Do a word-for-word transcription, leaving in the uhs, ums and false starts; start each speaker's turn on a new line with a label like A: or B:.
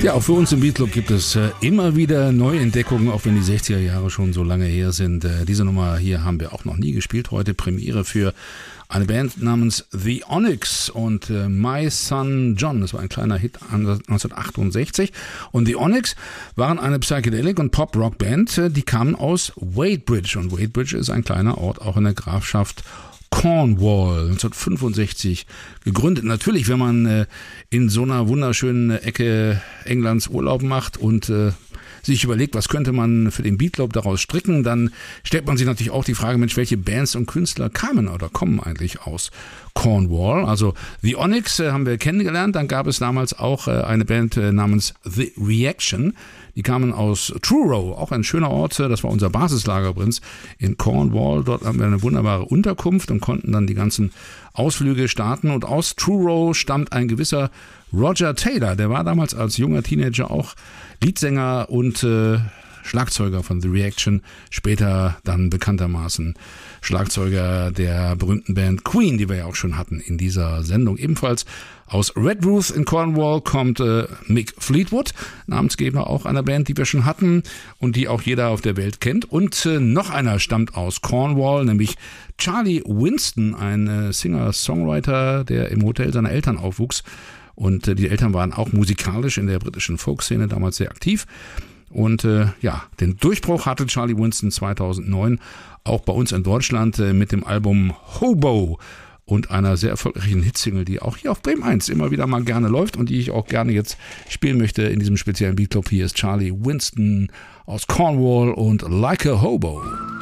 A: Ja, auch für uns im Beatclub gibt es äh, immer wieder Neuentdeckungen, auch wenn die sechziger Jahre schon so lange her sind. Äh, diese Nummer hier haben wir auch noch nie gespielt. Heute Premiere für eine Band namens The Onyx und äh, My Son John. Das war ein kleiner Hit neunzehnhundertachtundsechzig. Und The Onyx waren eine Psychedelic- und Pop-Rock-Band. Äh, die kamen aus Wadebridge. Und Wadebridge ist ein kleiner Ort auch in der Grafschaft Cornwall, neunzehnhundertfünfundsechzig gegründet. Natürlich, wenn man äh, in so einer wunderschönen Ecke Englands Urlaub macht und äh, sich überlegt, was könnte man für den Beatclub daraus stricken, dann stellt man sich natürlich auch die Frage, Mensch, welche Bands und Künstler kamen oder kommen eigentlich aus Cornwall? Also The Onyx äh, haben wir kennengelernt, dann gab es damals auch äh, eine Band äh, namens The Reaction. Die kamen aus Truro, auch ein schöner Ort, das war unser Basislager übrigens in Cornwall. Dort haben wir eine wunderbare Unterkunft und konnten dann die ganzen Ausflüge starten. Und aus Truro stammt ein gewisser Roger Taylor, der war damals als junger Teenager auch Leadsänger und äh, Schlagzeuger von The Reaction, später dann bekanntermaßen Schlagzeuger der berühmten Band Queen, die wir ja auch schon hatten in dieser Sendung. Ebenfalls aus Redruth in Cornwall kommt äh, Mick Fleetwood, Namensgeber auch einer Band, die wir schon hatten und die auch jeder auf der Welt kennt. Und äh, noch einer stammt aus Cornwall, nämlich Charlie Winston, ein äh, Singer-Songwriter, der im Hotel seiner Eltern aufwuchs. Und äh, die Eltern waren auch musikalisch in der britischen Folkszene damals sehr aktiv. Und äh, ja, den Durchbruch hatte Charlie Winston zweitausendneun auch bei uns in Deutschland äh, mit dem Album Hobo und einer sehr erfolgreichen Hitsingle, die auch hier auf Bremen eins immer wieder mal gerne läuft und die ich auch gerne jetzt spielen möchte in diesem speziellen Beatclub. Hier ist Charlie Winston aus Cornwall und Like a Hobo.